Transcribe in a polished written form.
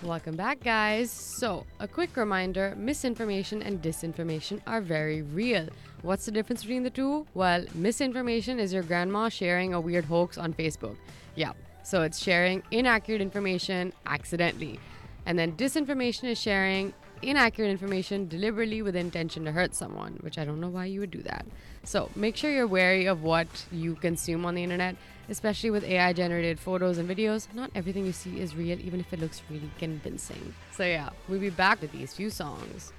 Welcome back, guys. So, a quick reminder, misinformation and disinformation are very real. What's the difference between the two? Well, misinformation is your grandma sharing a weird hoax on Facebook. Yeah, so it's sharing inaccurate information accidentally. And then disinformation is sharing inaccurate information deliberately with intention to hurt someone, which I don't know why you would do that. So make sure you're wary of what you consume on the internet, especially with AI generated photos and videos. Not everything you see is real, even if it looks really convincing. So yeah, we'll be back with these few songs.